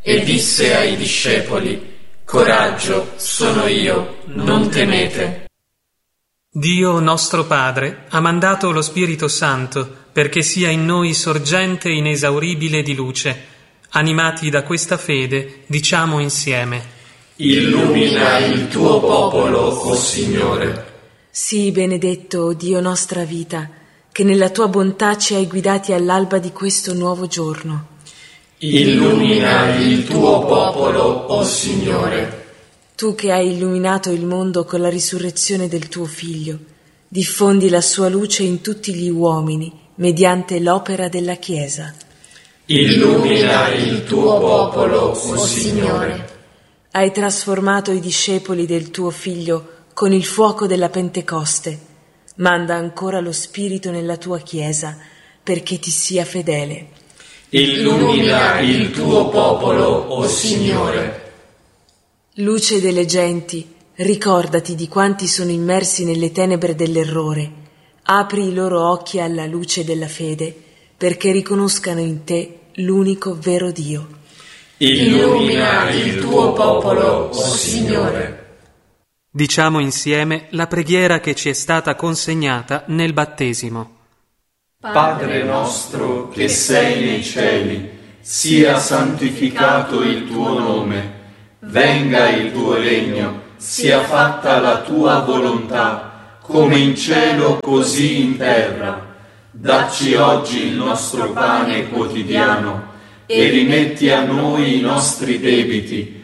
e disse ai discepoli: «Coraggio, sono io, non temete». Dio nostro Padre ha mandato lo Spirito Santo perché sia in noi sorgente inesauribile di luce. Animati da questa fede, diciamo insieme: Illumina il tuo popolo, o Signore. Sii benedetto, o Dio nostra vita, che nella tua bontà ci hai guidati all'alba di questo nuovo giorno. Illumina il tuo popolo, o Signore. Tu che hai illuminato il mondo con la risurrezione del tuo Figlio, diffondi la sua luce in tutti gli uomini mediante l'opera della Chiesa. Illumina il tuo popolo, o Signore. Hai trasformato i discepoli del tuo Figlio con il fuoco della Pentecoste. Manda ancora lo Spirito nella tua Chiesa perché ti sia fedele. Illumina il tuo popolo, o Signore. Luce delle genti, ricordati di quanti sono immersi nelle tenebre dell'errore. Apri i loro occhi alla luce della fede, perché riconoscano in te l'unico vero Dio. Illumina il tuo popolo, o Signore. Diciamo insieme la preghiera che ci è stata consegnata nel battesimo. Padre nostro che sei nei cieli, sia santificato il tuo nome. Venga il tuo regno, sia fatta la tua volontà, come in cielo così in terra. Dacci oggi il nostro pane quotidiano e rimetti a noi i nostri debiti,